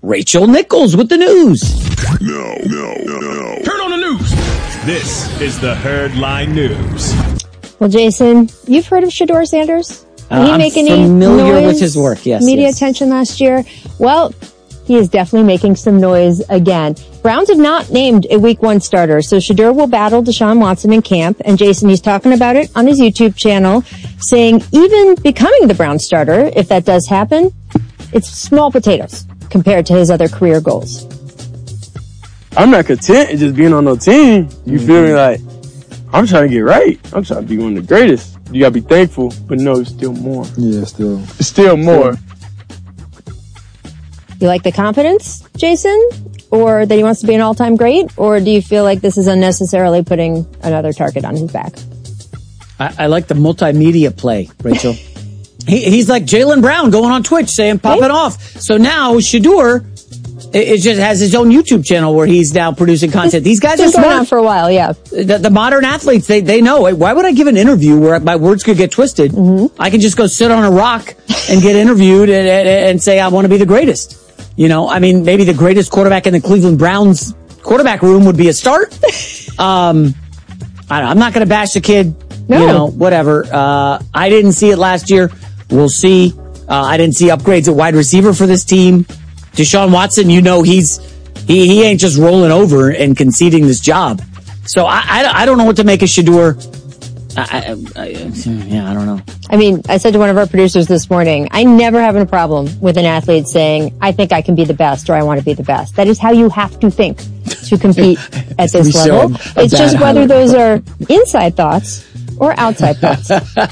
Rachel Nichols with the news. No. Turn on the news. This is the Herdline News. Well, Jason, you've heard of Shedeur Sanders? Did he I'm make any familiar noise, with his work, yes. media attention last year? Well, he is definitely making some noise again. Browns have not named a week 1 starter, so Shedeur will battle Deshaun Watson in camp. And Jason, he's talking about it on his YouTube channel, saying even becoming the Browns starter, if that does happen, it's small potatoes compared to his other career goals. I'm not content with just being on no team. You feel me? Like, I'm trying to get right. I'm trying to be one of the greatest. You gotta be thankful, but no, it's still more. Yeah, Still more. You like the confidence, Jason? Or that he wants to be an all-time great? Or do you feel like this is unnecessarily putting another target on his back? I like the multimedia play, Rachel. He's like Jaylen Brown going on Twitch saying, pop it off. So now Shedeur, it just has his own YouTube channel where he's now producing content. These guys are going on smart for a while, yeah. The modern athletes, they know. Why would I give an interview where my words could get twisted? Mm-hmm. I can just go sit on a rock and get interviewed and say I want to be the greatest. You know, I mean, maybe the greatest quarterback in the Cleveland Browns quarterback room would be a start. I'm not going to bash the kid. No. You know, whatever. I didn't see it last year. We'll see. I didn't see upgrades at wide receiver for this team. Deshaun Watson, you know, he ain't just rolling over and conceding this job. So I don't know what to make of Shedeur. I don't know. I mean, I said to one of our producers this morning, I never have a problem with an athlete saying, I think I can be the best or I want to be the best. That is how you have to think to compete at this level. It's just whether those are inside thoughts or outside thoughts.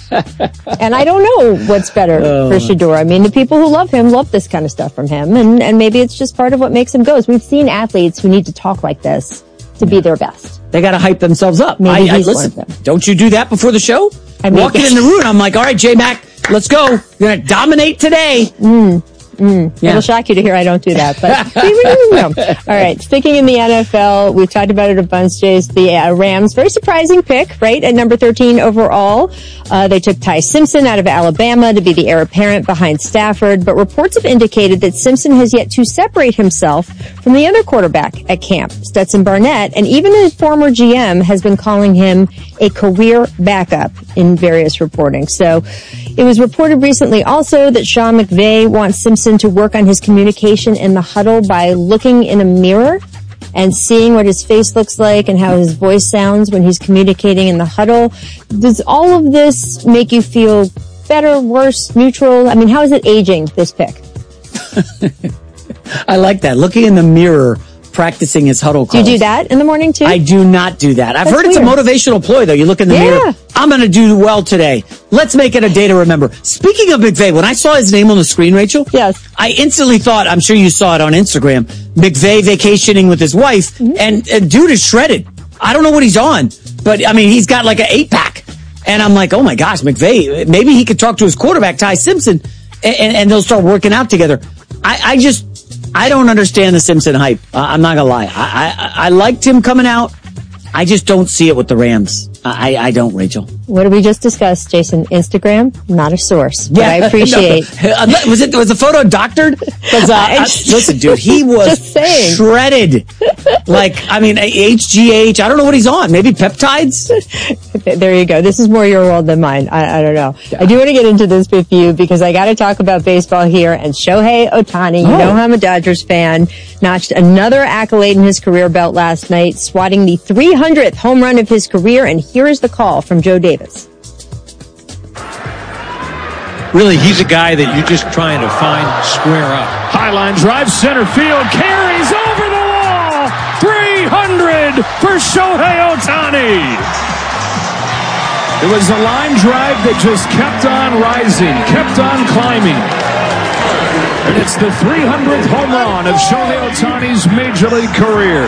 And I don't know what's better for Shedeur. I mean, the people who love him love this kind of stuff from him. And maybe it's just part of what makes him go. We've seen athletes who need to talk like this to be their best. They got to hype themselves up. Maybe listen, don't you do that before the show? Walking in the room, I'm like, all right, J-Mac, let's go. You're going to dominate today. Yeah. It'll shock you to hear I don't do that, but all right. Sticking in the NFL, we've talked about it a bunch, Jace. The Rams, very surprising pick, right? At number 13 overall. They took Ty Simpson out of Alabama to be the heir apparent behind Stafford, but reports have indicated that Simpson has yet to separate himself from the other quarterback at camp, Stetson Burnett, and even his former GM has been calling him a career backup in various reporting. So it was reported recently also that Sean McVay wants Simpson to work on his communication in the huddle by looking in a mirror and seeing what his face looks like and how his voice sounds when he's communicating in the huddle. Does all of this make you feel better, worse, neutral? I mean, how is it aging, this pick? I like that. Looking in the mirror, practicing his huddle calls. Do you do that in the morning too? I do not do that. I've heard it's a motivational ploy though. You look in the mirror. I'm going to do well today. Let's make it a day to remember. Speaking of McVay, when I saw his name on the screen, Rachel, yes, I instantly thought, I'm sure you saw it on Instagram, McVay vacationing with his wife, and dude is shredded. I don't know what he's on, but I mean, he's got like an 8-pack. And I'm like, oh my gosh, McVay, maybe he could talk to his quarterback, Ty Simpson, and they'll start working out together. I don't understand the Simpson hype. I'm not gonna lie. I liked him coming out. I just don't see it with the Rams. I don't, Rachel. What did we just discuss, Jason? Instagram, not a source. Yeah, I appreciate. No. Was the photo doctored? Listen, dude, he was shredded. Like, I mean, HGH. I don't know what he's on. Maybe peptides. There you go. This is more your world than mine. I don't know. I do want to get into this with you because I got to talk about baseball here. And Shohei Ohtani, you know I'm a Dodgers fan, notched another accolade in his career belt last night, swatting the 300th home run of his career. And here is the call from Joe Davis. Really, he's a guy that you're just trying to find square up. High line drive, center field, carries over the wall. 300 for Shohei Ohtani. It was a line drive that just kept on rising, kept on climbing. And it's the 300th home run of Shohei Ohtani's Major League career.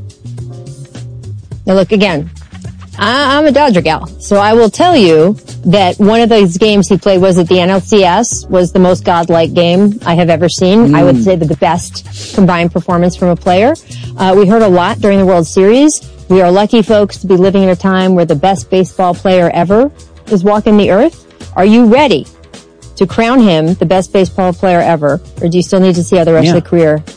Now look, again, I'm a Dodger gal, so I will tell you that one of those games he played was at the NLCS, was the most godlike game I have ever seen. I would say the best combined performance from a player. We heard a lot during the World Series. We are lucky, folks, to be living in a time where the best baseball player ever is walking the earth. Are you ready to crown him the best baseball player ever, or do you still need to see how the rest of the career